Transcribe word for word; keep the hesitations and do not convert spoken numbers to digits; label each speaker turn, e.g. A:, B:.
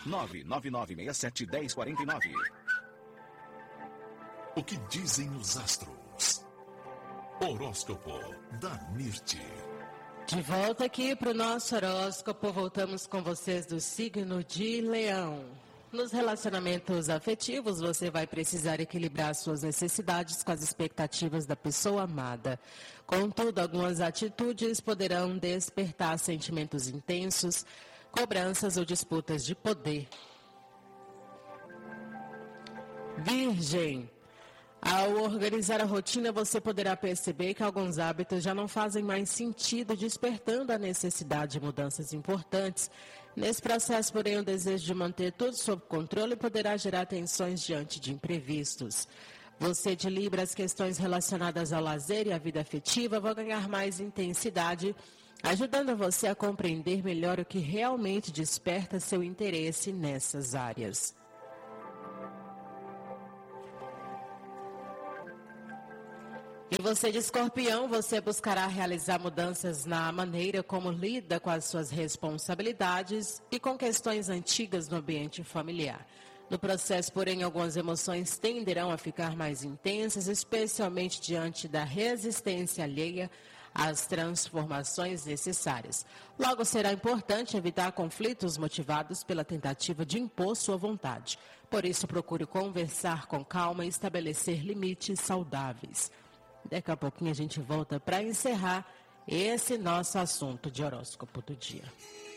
A: nove nove nove seis sete um zero quatro nove.
B: O que dizem os astros? Horóscopo da Mirti.
C: De volta aqui para o nosso horóscopo, voltamos com vocês do signo de Leão. Nos relacionamentos afetivos, você vai precisar equilibrar suas necessidades com as expectativas da pessoa amada. Contudo, algumas atitudes poderão despertar sentimentos intensos, cobranças ou disputas de poder. Virgem. Ao organizar a rotina, você poderá perceber que alguns hábitos já não fazem mais sentido, despertando a necessidade de mudanças importantes. Nesse processo, porém, o desejo de manter tudo sob controle poderá gerar tensões diante de imprevistos. Você de Libra, as questões relacionadas ao lazer e à vida afetiva vão ganhar mais intensidade, ajudando você a compreender melhor o que realmente desperta seu interesse nessas áreas. E você de Escorpião, você buscará realizar mudanças na maneira como lida com as suas responsabilidades e com questões antigas no ambiente familiar. No processo, porém, algumas emoções tenderão a ficar mais intensas, especialmente diante da resistência alheia às transformações necessárias. Logo, será importante evitar conflitos motivados pela tentativa de impor sua vontade. Por isso, procure conversar com calma e estabelecer limites saudáveis. Daqui a pouquinho a gente volta para encerrar esse nosso assunto de horóscopo do dia.